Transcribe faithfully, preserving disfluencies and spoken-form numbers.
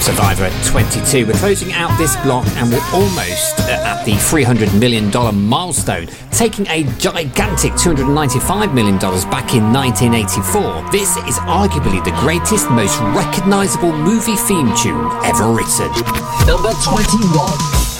Survivor at twenty-two. We're closing out this block and we're almost at the three hundred million dollars milestone, taking a gigantic two hundred ninety-five million dollars back in nineteen eighty-four. This is arguably the greatest, most recognisable movie theme tune ever written. Number twenty-one.